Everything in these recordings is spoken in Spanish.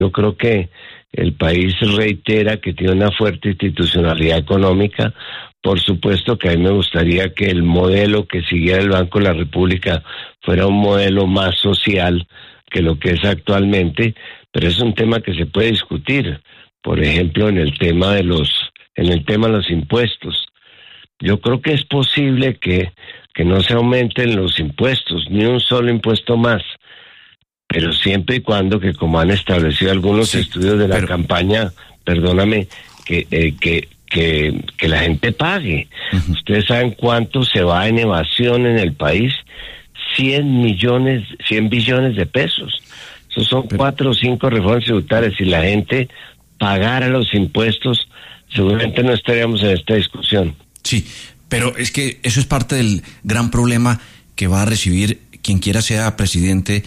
Yo creo que el país reitera que tiene una fuerte institucionalidad económica. Por supuesto que a mí me gustaría que el modelo que siguiera el Banco de la República fuera un modelo más social que lo que es actualmente, pero es un tema que se puede discutir. Por ejemplo, en el tema de los impuestos. Yo creo que es posible que no se aumenten los impuestos, ni un solo impuesto más, pero siempre y cuando que, como han establecido algunos estudios de la campaña, perdóname, que la gente pague. Uh-huh. Ustedes saben cuánto se va en evasión en el país, 100 billones de pesos. Esos son 4 o 5 reformas tributarias. Si la gente pagara los impuestos, seguramente no estaríamos en esta discusión. Sí, pero es que eso es parte del gran problema que va a recibir quien quiera sea presidente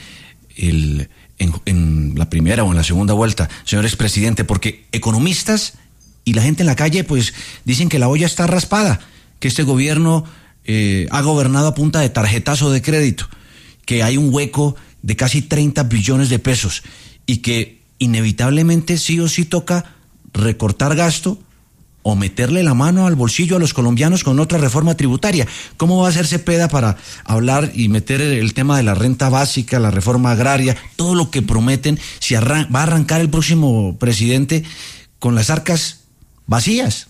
en la primera o en la segunda vuelta, señor expresidente, porque economistas y la gente en la calle pues dicen que la olla está raspada, que este gobierno ha gobernado a punta de tarjetazo de crédito, que hay un hueco de casi 30 billones de pesos y que inevitablemente sí o sí toca recortar gasto o meterle la mano al bolsillo a los colombianos con otra reforma tributaria. ¿Cómo va a hacer Cepeda para hablar y meter el tema de la renta básica, la reforma agraria, todo lo que prometen, si va a arrancar el próximo presidente con las arcas vacías?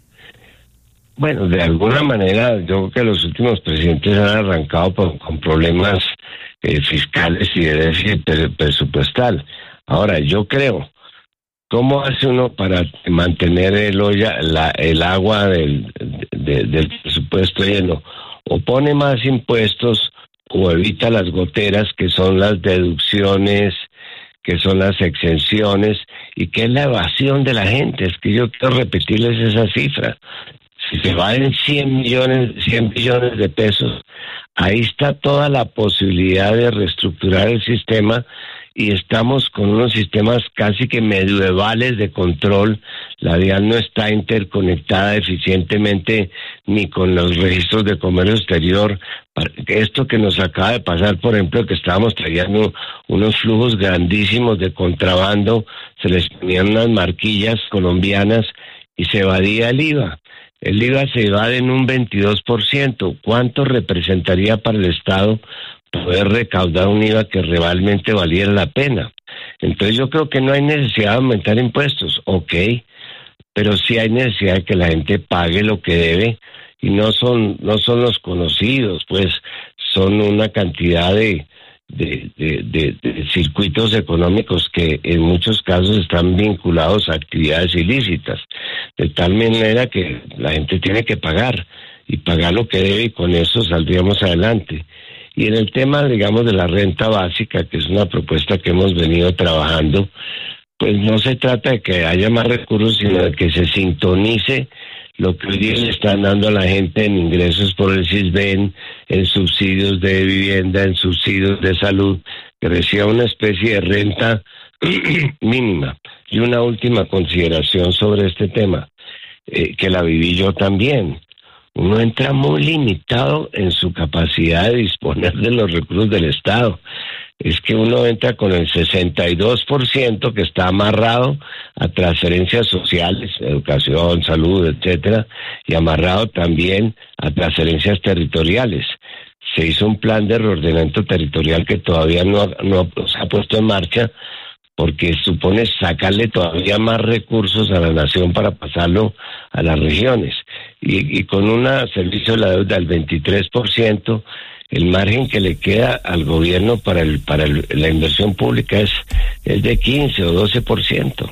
Bueno, de alguna manera yo creo que los últimos presidentes han arrancado con problemas fiscales y de déficit presupuestal. Ahora, yo creo, ¿cómo hace uno para mantener el agua del presupuesto lleno? O pone más impuestos o evita las goteras, que son las deducciones, que son las exenciones, y que es la evasión de la gente. Es que yo quiero repetirles esa cifra. Si se va en 100 billones de pesos, ahí está toda la posibilidad de reestructurar el sistema, y estamos con unos sistemas casi que medievales de control. La DIAN no está interconectada eficientemente ni con los registros de comercio exterior. Esto que nos acaba de pasar, por ejemplo, que estábamos trayendo unos flujos grandísimos de contrabando, se les ponían unas marquillas colombianas y se evadía el IVA. El IVA se evade en un 22%. ¿Cuánto representaría para el Estado poder recaudar un IVA que realmente valiera la pena? Entonces yo creo que no hay necesidad de aumentar impuestos, pero sí hay necesidad de que la gente pague lo que debe, y no son los conocidos, pues son una cantidad de circuitos económicos que en muchos casos están vinculados a actividades ilícitas, de tal manera que la gente tiene que pagar lo que debe, y con eso saldríamos adelante. Y en el tema, digamos, de la renta básica, que es una propuesta que hemos venido trabajando, pues no se trata de que haya más recursos, sino de que se sintonice lo que hoy día le están dando a la gente en ingresos por el CISBEN, en subsidios de vivienda, en subsidios de salud, que reciba una especie de renta mínima. Y una última consideración sobre este tema, que la viví yo también. Uno entra muy limitado en su capacidad de disponer de los recursos del Estado. Es que uno entra con el 62% que está amarrado a transferencias sociales, educación, salud, etcétera, y amarrado también a transferencias territoriales. Se hizo un plan de reordenamiento territorial que todavía no se ha puesto en marcha, porque supone sacarle todavía más recursos a la nación para pasarlo a las regiones. Y con un servicio de la deuda del 23%, el margen que le queda al gobierno para la inversión pública es de 15 o 12%.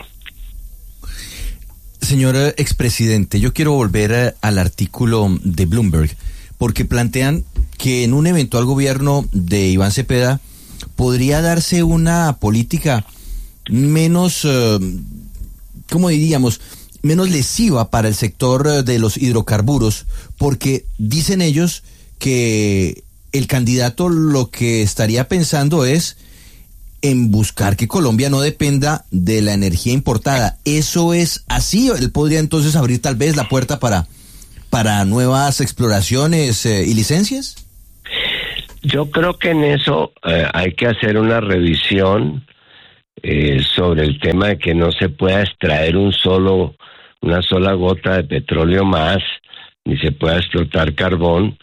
Señor expresidente, yo quiero volver al artículo de Bloomberg, porque plantean que en un eventual gobierno de Iván Cepeda podría darse una política menos, ¿cómo diríamos?, menos lesiva para el sector de los hidrocarburos, porque dicen ellos que el candidato lo que estaría pensando es en buscar que Colombia no dependa de la energía importada. ¿Eso es así? ¿Él podría entonces abrir tal vez la puerta para nuevas exploraciones y licencias? Yo creo que en eso hay que hacer una revisión sobre el tema de que no se pueda extraer una sola gota de petróleo más, ni se pueda explotar carbón.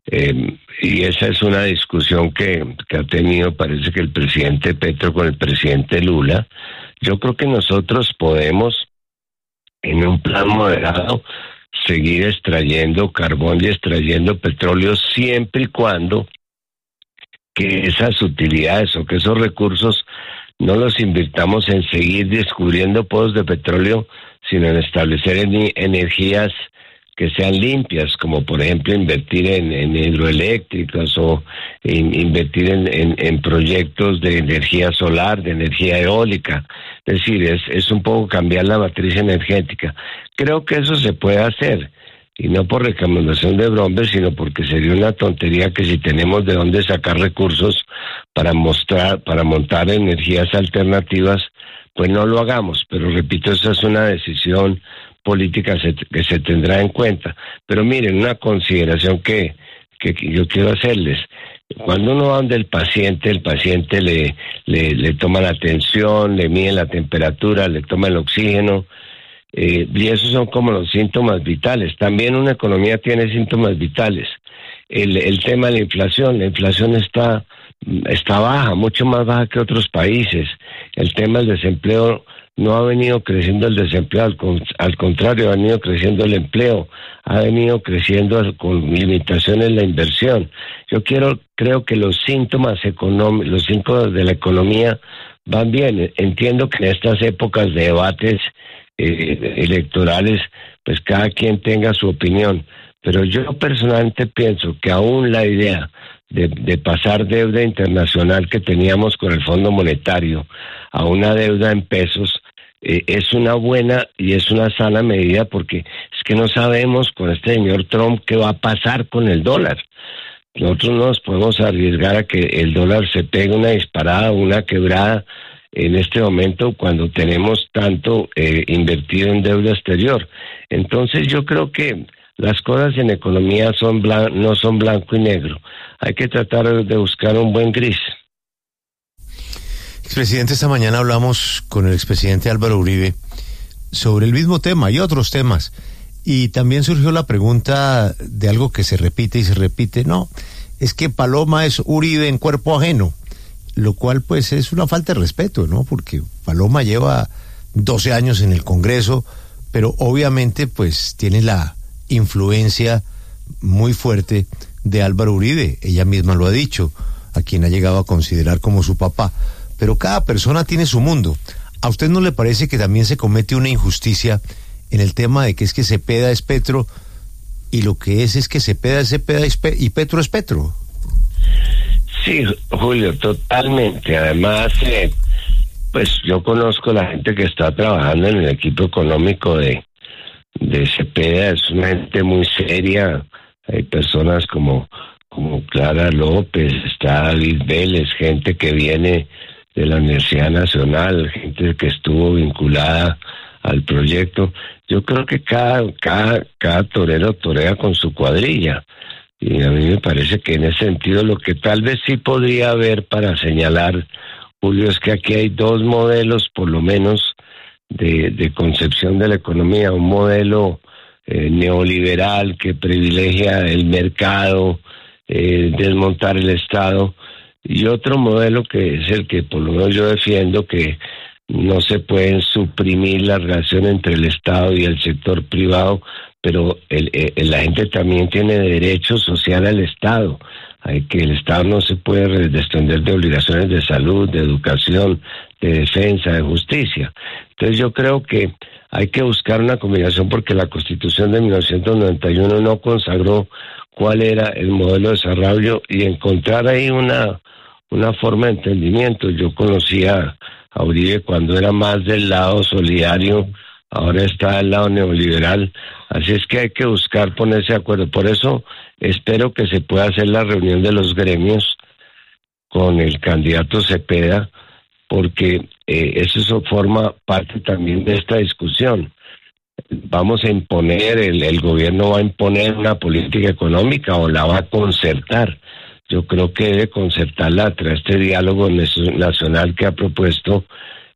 Y esa es una discusión que ha tenido, parece que el presidente Petro con el presidente Lula. Yo creo que nosotros podemos, en un plan moderado, seguir extrayendo carbón y extrayendo petróleo siempre y cuando que esas utilidades o que esos recursos no los invirtamos en seguir descubriendo pozos de petróleo, sino en establecer energías que sean limpias, como por ejemplo invertir en hidroeléctricas o invertir en proyectos de energía solar, de energía eólica. Es decir, es un poco cambiar la matriz energética. Creo que eso se puede hacer, y no por recomendación de Bromberg, sino porque sería una tontería que si tenemos de dónde sacar recursos para montar energías alternativas, pues no lo hagamos. Pero repito, esa es una decisión política que se tendrá en cuenta. Pero miren, una consideración que yo quiero hacerles. Cuando uno va donde el paciente le toma la tensión, le mide la temperatura, le toma el oxígeno, y esos son como los síntomas vitales. También una economía tiene síntomas vitales. El tema de la inflación está baja, mucho más baja que otros países. El tema del desempleo, no ha venido creciendo el desempleo, al contrario, ha venido creciendo el empleo, ha venido creciendo con limitaciones la inversión. Yo creo que los síntomas de la economía van bien. Entiendo que en estas épocas de debates electorales, pues cada quien tenga su opinión, pero yo personalmente pienso que aún la idea de pasar deuda internacional que teníamos con el Fondo Monetario a una deuda en pesos es una buena y es una sana medida, porque es que no sabemos con este señor Trump qué va a pasar con el dólar. Nosotros no nos podemos arriesgar a que el dólar se pegue una disparada, una quebrada en este momento cuando tenemos tanto invertido en deuda exterior. Entonces yo creo que las cosas en economía no son blanco y negro. Hay que tratar de buscar un buen gris. Expresidente, esta mañana hablamos con el expresidente Álvaro Uribe sobre el mismo tema y otros temas. Y también surgió la pregunta de algo que se repite y se repite. No, es que Paloma es Uribe en cuerpo ajeno, lo cual pues es una falta de respeto, ¿no? Porque Paloma lleva 12 años en el Congreso, pero obviamente pues tiene la influencia muy fuerte de Álvaro Uribe. Ella misma lo ha dicho, a quien ha llegado a considerar como su papá. Pero cada persona tiene su mundo. ¿A usted no le parece que también se comete una injusticia en el tema de que es que Cepeda es Petro y lo que es que Cepeda es Cepeda y Petro es Petro? Sí, Julio, totalmente. Además, pues yo conozco a la gente que está trabajando en el equipo económico de Cepeda. Es una gente muy seria. Hay personas como Clara López, está David Vélez, gente que viene de la Universidad Nacional, gente que estuvo vinculada al proyecto. Yo creo que cada torero torea con su cuadrilla. Y a mí me parece que en ese sentido lo que tal vez sí podría haber para señalar, Julio, es que aquí hay dos modelos por lo menos de concepción de la economía. Un modelo neoliberal que privilegia el mercado, desmontar el Estado, y otro modelo que es el que por lo menos yo defiendo, que no se pueden suprimir la relación entre el Estado y el sector privado, pero la gente también tiene derecho social al Estado. El Estado no se puede desprender de obligaciones de salud, de educación, de defensa, de justicia. Entonces yo creo que hay que buscar una combinación, porque la Constitución de 1991 no consagró cuál era el modelo de desarrollo, y encontrar ahí una forma de entendimiento. Yo conocía a Uribe cuando era más del lado solidario, ahora está del lado neoliberal, así es que hay que buscar ponerse de acuerdo. Por eso espero que se pueda hacer la reunión de los gremios con el candidato Cepeda, porque eso forma parte también de esta discusión. Vamos a imponer, el gobierno va a imponer una política económica o la va a concertar. Yo creo que debe concertarla tras este diálogo nacional que ha propuesto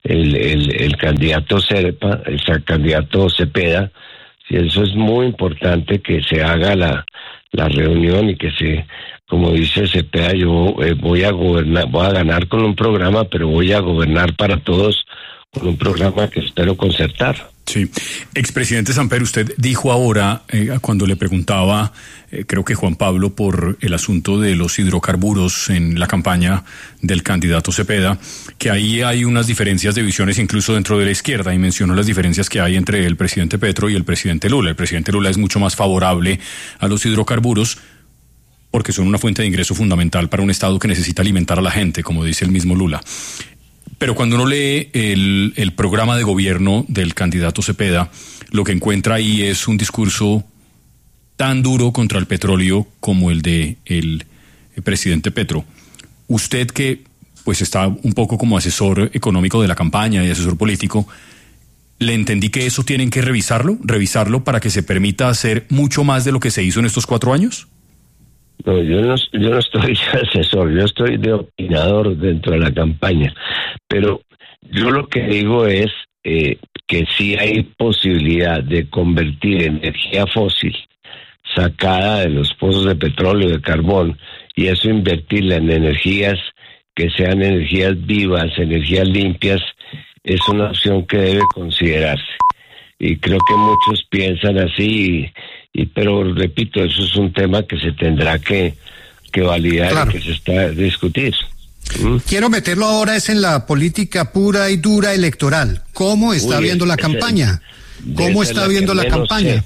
el candidato Serpa, el candidato Cepeda. Y eso es muy importante, que se haga la reunión y que como dice Cepeda, yo voy a ganar con un programa, pero voy a gobernar para todos con un programa que espero concertar. Sí. Expresidente Samper, usted dijo ahora, cuando le preguntaba, creo que Juan Pablo, por el asunto de los hidrocarburos en la campaña del candidato Cepeda, que ahí hay unas diferencias de visiones incluso dentro de la izquierda, y mencionó las diferencias que hay entre el presidente Petro y el presidente Lula. El presidente Lula es mucho más favorable a los hidrocarburos porque son una fuente de ingreso fundamental para un Estado que necesita alimentar a la gente, como dice el mismo Lula. Pero cuando uno lee el programa de gobierno del candidato Cepeda, lo que encuentra ahí es un discurso tan duro contra el petróleo como el de el presidente Petro. Usted, que pues está un poco como asesor económico de la campaña y asesor político, le entendí que eso tienen que revisarlo para que se permita hacer mucho más de lo que se hizo en estos 4 años. No, yo no estoy de asesor, yo estoy de opinador dentro de la campaña, pero yo lo que digo es que sí hay posibilidad de convertir energía fósil sacada de los pozos de petróleo, de carbón, y eso invertirla en energías que sean energías vivas, energías limpias, es una opción que debe considerarse. Y creo que muchos piensan así, pero repito, eso es un tema que se tendrá que validar, claro, y que se está a discutir. Quiero meterlo ahora es en la política pura y dura electoral. ¿Cómo está viendo la campaña? ¿Cómo está viendo la campaña?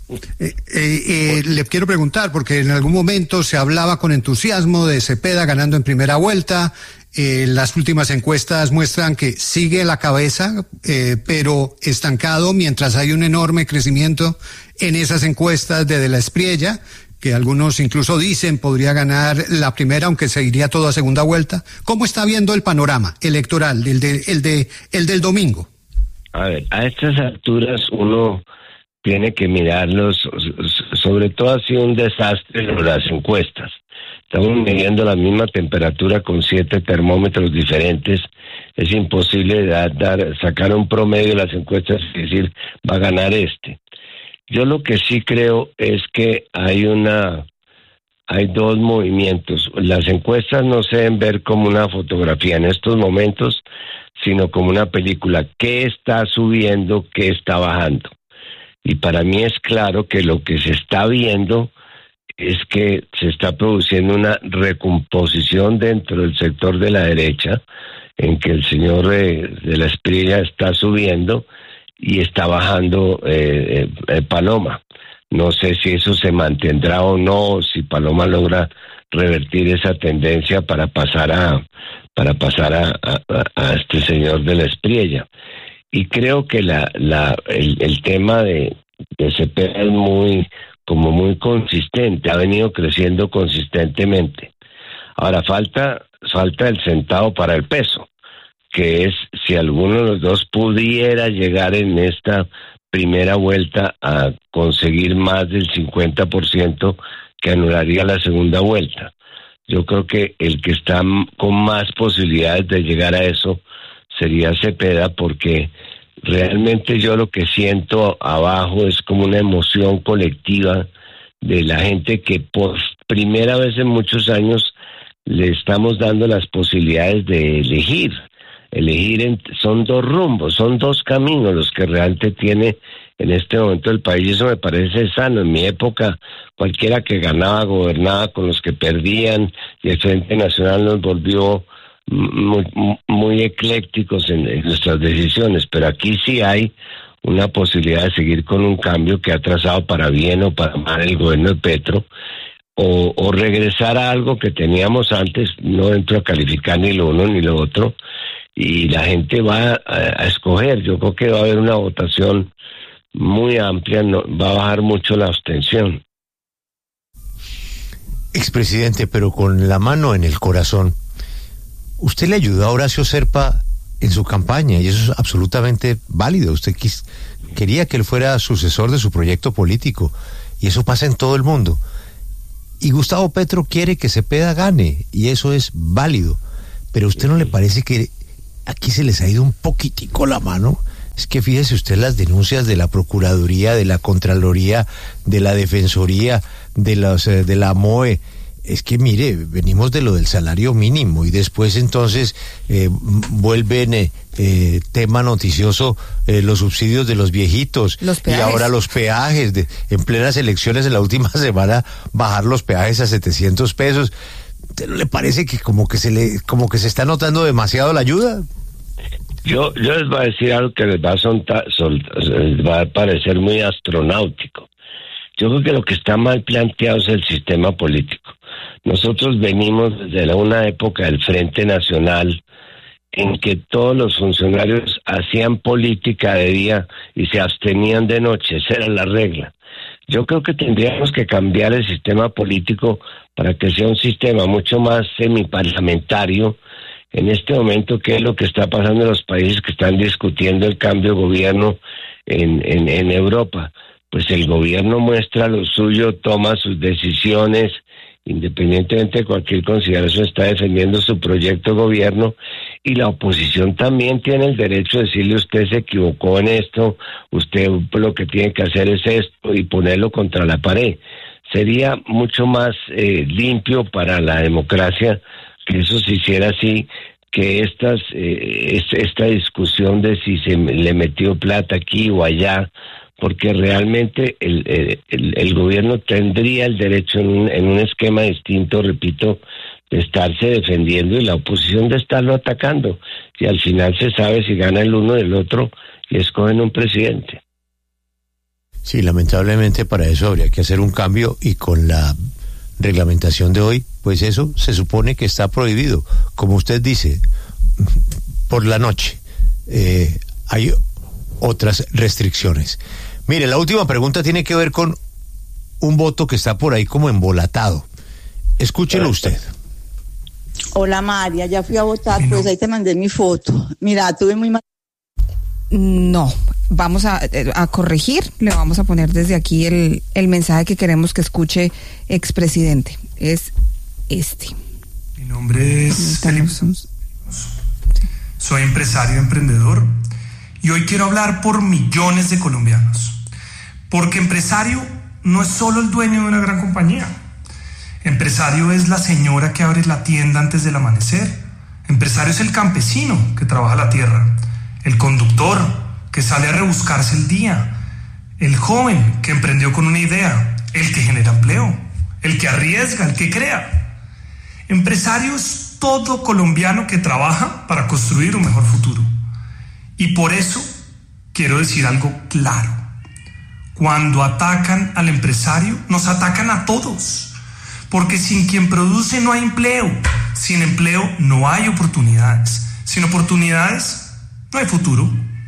Le quiero preguntar, porque en algún momento se hablaba con entusiasmo de Cepeda ganando en primera vuelta. Las últimas encuestas muestran que sigue a la cabeza, pero estancado, mientras hay un enorme crecimiento en esas encuestas de la Espriella, que algunos incluso dicen podría ganar la primera, aunque se iría todo a segunda vuelta. ¿Cómo está viendo el panorama electoral, el del domingo? A ver, a estas alturas uno tiene que mirarlos, sobre todo ha sido un desastre las encuestas. Estamos midiendo la misma temperatura con 7 termómetros diferentes. Es imposible sacar un promedio de las encuestas y decir, va a ganar este. Yo lo que sí creo es que hay 2 movimientos. Las encuestas no se deben ver como una fotografía en estos momentos, sino como una película. ¿Qué está subiendo? ¿Qué está bajando? Y para mí es claro que lo que se está viendo es que se está produciendo una recomposición dentro del sector de la derecha, en que el señor de la Espriella está subiendo y está bajando Paloma. No sé si eso se mantendrá o no, si Paloma logra revertir esa tendencia para pasar a este señor de la Espriella. Y creo que el tema de Cepeda es muy consistente, ha venido creciendo consistentemente. Ahora falta el centavo para el peso, que es si alguno de los dos pudiera llegar en esta primera vuelta a conseguir más del 50%, que anularía la segunda vuelta. Yo creo que el que está con más posibilidades de llegar a eso sería Cepeda, porque realmente yo lo que siento abajo es como una emoción colectiva de la gente que por primera vez en muchos años le estamos dando las posibilidades de elegir. Son 2 rumbos, son 2 caminos los que realmente tiene en este momento el país, y eso me parece sano. En mi época cualquiera que ganaba gobernaba con los que perdían, y el Frente Nacional nos volvió muy eclécticos en nuestras decisiones, pero aquí sí hay una posibilidad de seguir con un cambio que ha trazado para bien o para mal el gobierno de Petro, o regresar a algo que teníamos antes. No entro a calificar ni lo uno ni lo otro, y la gente va a escoger. Yo creo que va a haber una votación muy amplia, va a bajar mucho la abstención. Expresidente, pero con la mano en el corazón, usted le ayudó a Horacio Serpa en su campaña, y eso es absolutamente válido. Usted quería que él fuera sucesor de su proyecto político, y eso pasa en todo el mundo. Y Gustavo Petro quiere que Cepeda gane, y eso es válido. Pero ¿a usted no le parece que aquí se les ha ido un poquitico la mano. Es que fíjese usted las denuncias de la Procuraduría, de la Contraloría, de la Defensoría, de la MOE. Es que mire, venimos de lo del salario mínimo y después entonces vuelven tema noticioso los subsidios de los viejitos y ahora los peajes. En plenas elecciones en la última semana bajar los peajes a 700 pesos. ¿Usted no le parece que como que se está notando demasiado la ayuda? Yo les voy a decir algo que les va a parecer muy astronáutico. Yo creo que lo que está mal planteado es el sistema político. Nosotros venimos desde una época del Frente Nacional en que todos los funcionarios hacían política de día y se abstenían de noche. Esa era la regla. Yo creo que tendríamos que cambiar el sistema político para que sea un sistema mucho más semiparlamentario. En este momento, ¿qué es lo que está pasando en los países que están discutiendo el cambio de gobierno en Europa? Pues el gobierno muestra lo suyo, toma sus decisiones, independientemente de cualquier consideración, está defendiendo su proyecto de gobierno, y la oposición también tiene el derecho de decirle: usted se equivocó en esto, usted lo que tiene que hacer es esto, y ponerlo contra la pared. Sería mucho más limpio para la democracia que eso se hiciera así, que esta discusión de si se le metió plata aquí o allá, porque realmente el gobierno tendría el derecho en un esquema distinto, repito, de estarse defendiendo y la oposición de estarlo atacando. Y al final se sabe si gana el uno del otro y escogen un presidente. Sí, lamentablemente para eso habría que hacer un cambio, y con la reglamentación de hoy, pues eso se supone que está prohibido. Como usted dice, por la noche hay otras restricciones. Mire, la última pregunta tiene que ver con un voto que está por ahí como embolatado. Escúchelo usted. Hola María, ya fui a votar, pues ahí te mandé mi foto. Mira, tuve muy mal. No, vamos a corregir, le vamos a poner desde aquí el mensaje que queremos que escuche expresidente. Es este. Mi nombre es Felipe. Soy empresario emprendedor y hoy quiero hablar por millones de colombianos. Porque empresario no es solo el dueño de una gran compañía. Empresario es la señora que abre la tienda antes del amanecer. Empresario es el campesino que trabaja la tierra. El conductor que sale a rebuscarse el día. El joven que emprendió con una idea. El que genera empleo. El que arriesga, el que crea. Empresario es todo colombiano que trabaja para construir un mejor futuro. Y por eso quiero decir algo claro. Cuando atacan al empresario, nos atacan a todos. Porque sin quien produce no hay empleo. Sin empleo no hay oportunidades. Sin oportunidades no hay futuro.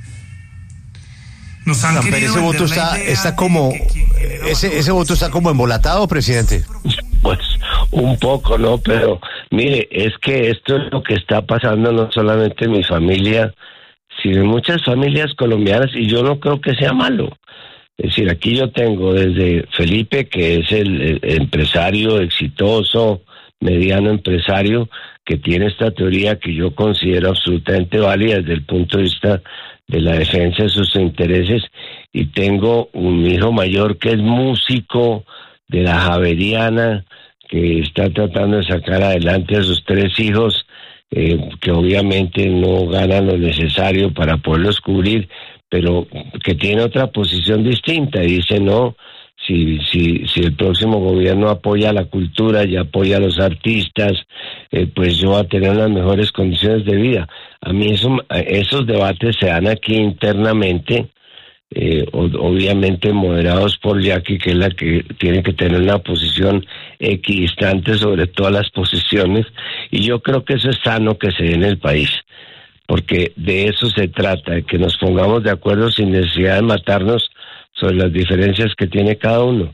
Nos han querido ese voto está como ese voto está como embolatado, presidente. Pues un poco, ¿no? Pero mire, es que esto es lo que está pasando no solamente en mi familia, sino en muchas familias colombianas, y yo no creo que sea malo. Es decir, aquí yo tengo desde Felipe, que es el empresario exitoso, mediano empresario, que tiene esta teoría que yo considero absolutamente válida desde el punto de vista de la defensa de sus intereses, y tengo un hijo mayor que es músico de la Javeriana, que está tratando de sacar adelante a sus 3 hijos, que obviamente no ganan lo necesario para poderlos cubrir, pero que tiene otra posición distinta y dice: no, si el próximo gobierno apoya la cultura y apoya a los artistas, pues yo voy a tener las mejores condiciones de vida. A mí esos debates se dan aquí internamente, obviamente moderados por Jackie, que es la que tiene que tener una posición equidistante sobre todas las posiciones, y yo creo que eso es sano que se dé en el país, porque de eso se trata, de que nos pongamos de acuerdo sin necesidad de matarnos sobre las diferencias que tiene cada uno.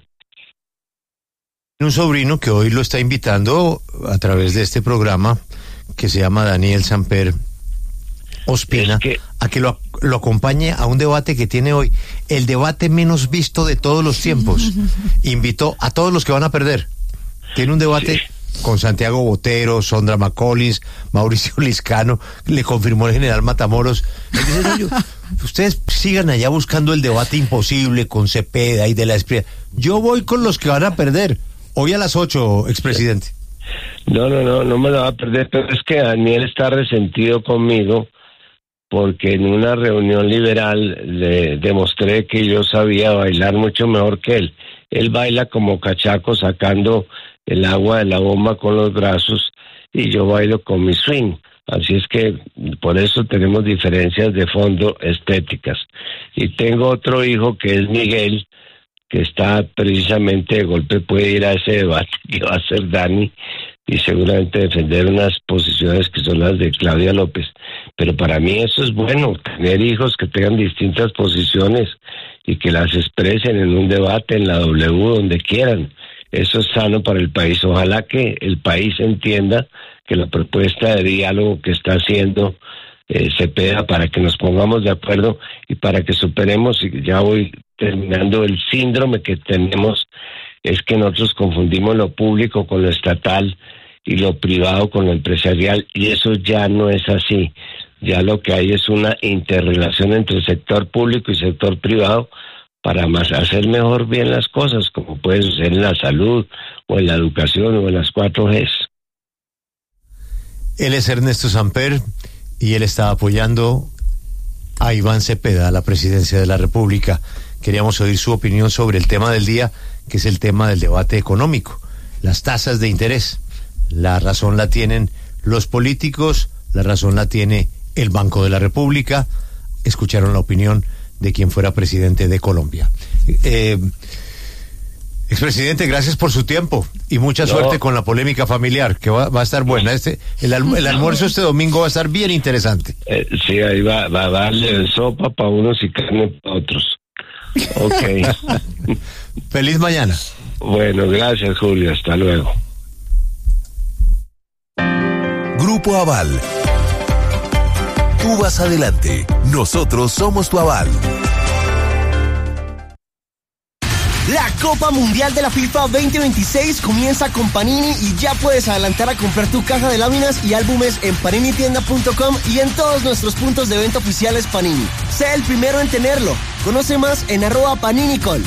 Un sobrino que hoy lo está invitando a través de este programa, que se llama Daniel Samper Ospina, a que lo acompañe a un debate que tiene hoy, el debate menos visto de todos los tiempos. Invitó a todos los que van a perder. Tiene un debate con Santiago Botero, Sondra McCollins, Mauricio Liscano, le confirmó el general Matamoros. Entonces, no, ustedes sigan allá buscando el debate imposible con Cepeda y de la Espriella. Yo voy con los que van a perder. Hoy a las 8, expresidente. No me lo va a perder, pero es que Daniel está resentido conmigo porque en una reunión liberal le demostré que yo sabía bailar mucho mejor que él. Él baila como cachaco sacando el agua de la bomba con los brazos y yo bailo con mi swing. Así es que por eso tenemos diferencias de fondo estéticas. Y tengo otro hijo que es Miguel, que está precisamente de golpe, puede ir a ese debate que va a hacer Dani y seguramente defender unas posiciones que son las de Claudia López. Pero para mí eso es bueno, tener hijos que tengan distintas posiciones y que las expresen en un debate, en la W, donde quieran. Eso es sano para el país. Ojalá que el país entienda que la propuesta de diálogo que está haciendo Cepeda para que nos pongamos de acuerdo y para que superemos, y ya voy terminando, el síndrome que tenemos es que nosotros confundimos lo público con lo estatal y lo privado con lo empresarial, y eso ya no es así. Ya lo que hay es una interrelación entre el sector público y sector privado para hacer mejor bien las cosas, como puede suceder en la salud o en la educación o en las 4Gs. Él es Ernesto Samper y él está apoyando a Iván Cepeda a la presidencia de la República. Queríamos oír su opinión sobre el tema del día, que es el tema del debate económico, las tasas de interés. La razón la tienen los políticos, la razón la tiene el Banco de la República. Escucharon la opinión de quien fuera presidente de Colombia. Expresidente, gracias por su tiempo y mucha suerte con la polémica familiar, que va a estar buena. El almuerzo este domingo va a estar bien interesante. Sí, ahí va a darle sopa para unos y carne para otros. Ok. Feliz mañana. Bueno, gracias, Julio. Hasta luego. Grupo Aval. Tú vas adelante. Nosotros somos tu aval. La Copa Mundial de la FIFA 2026 comienza con Panini y ya puedes adelantar a comprar tu caja de láminas y álbumes en paninitienda.com y en todos nuestros puntos de venta oficiales Panini. Sé el primero en tenerlo. Conoce más en @PaniniCol.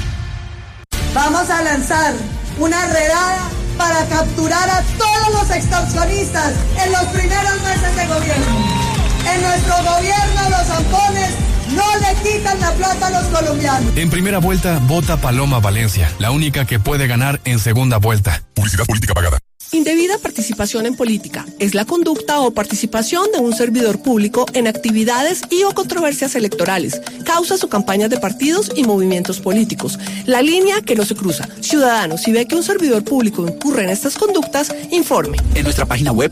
Vamos a lanzar una redada para capturar a todos los extorsionistas en los primeros meses de gobierno. En nuestro gobierno los zampones no le quitan la plata a los colombianos. En primera vuelta, vota Paloma Valencia, la única que puede ganar en segunda vuelta. Publicidad política pagada. Indebida participación en política es la conducta o participación de un servidor público en actividades y o controversias electorales, causas o campañas de partidos y movimientos políticos. La línea que no se cruza. Ciudadanos, si ve que un servidor público incurre en estas conductas, informe. En nuestra página web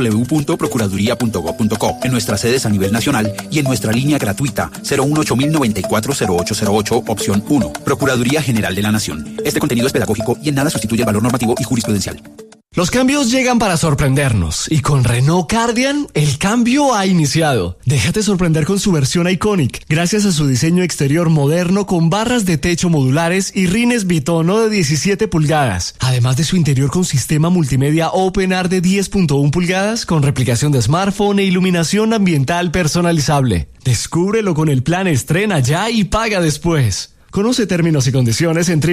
www.procuraduría.gov.co, en nuestras sedes a nivel nacional y en nuestra línea gratuita 018-094-0808, opción 1. Procuraduría General de la Nación. Este contenido es pedagógico y en nada sustituye el valor normativo y jurisprudencial. Los cambios llegan para sorprendernos y con Renault Cardian el cambio ha iniciado. Déjate sorprender con su versión Iconic, gracias a su diseño exterior moderno con barras de techo modulares y rines bitono de 17 pulgadas, además de su interior con sistema multimedia OpenAir de 10.1 pulgadas con replicación de smartphone e iluminación ambiental personalizable. Descúbrelo con el plan Estrena ya y paga después. Conoce términos y condiciones en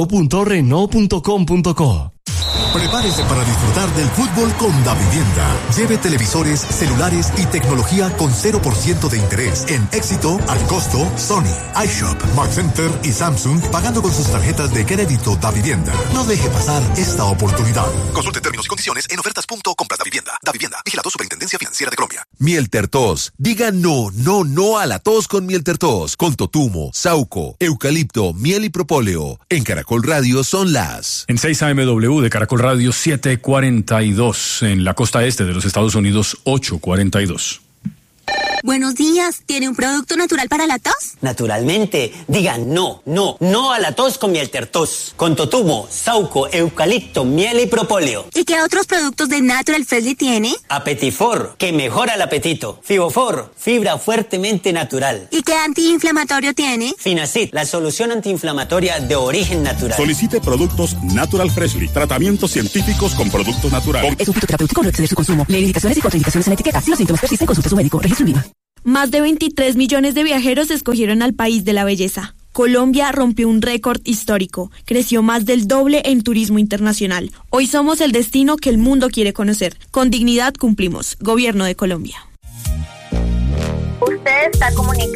www.renault.com.co. Prepárese para disfrutar del fútbol con Davivienda. Lleve televisores, celulares y tecnología con 0% de interés en Éxito, Al Costo, Sony, iShop, Mark Center y Samsung, pagando con sus tarjetas de crédito Davivienda. No deje pasar esta oportunidad. Consulte términos y condiciones en ofertas.compras Davivienda. Davivienda, vigilado Superintendencia Financiera de Colombia. Miel Tertos. Diga no a la tos con Miel Tertos. Con totumo, sauco, eucalipto, miel y propóleo. En Caracol Radio son las... En 6 AMW de Caracol Radio 7:42, en la costa este de los Estados Unidos 8:42. Buenos días, ¿tiene un producto natural para la tos? Naturalmente, digan no a la tos con miel tertos, con totumo, sauco, eucalipto, miel y propóleo. ¿Y qué otros productos de Natural Freshly tiene? Apetifor, que mejora el apetito. Fibofor, fibra fuertemente natural. ¿Y qué antiinflamatorio tiene? Finacid, la solución antiinflamatoria de origen natural. Solicite productos Natural Freshly, tratamientos científicos con productos naturales. Es un fitoterapéutico, no exceder su consumo. Lee indicaciones y contraindicaciones en etiqueta. Si los síntomas persisten, consulte a su médico. Registro INVIMA. Más de 23 millones de viajeros escogieron al país de la belleza. Colombia rompió un récord histórico. Creció más del doble en turismo internacional. Hoy somos el destino que el mundo quiere conocer. Con dignidad cumplimos. Gobierno de Colombia. Usted está comunicado.